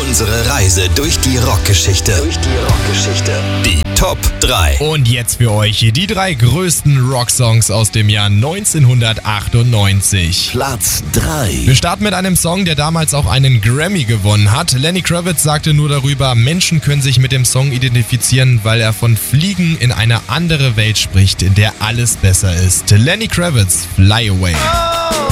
Unsere Reise durch die Rockgeschichte. Die Top 3. Und jetzt für euch die 3 größten Rocksongs aus dem Jahr 1998. Platz 3. Wir starten mit einem Song, der damals auch einen Grammy gewonnen hat. Lenny Kravitz sagte nur darüber, Menschen können sich mit dem Song identifizieren, weil er von Fliegen in eine andere Welt spricht, in der alles besser ist. Lenny Kravitz, Fly Away.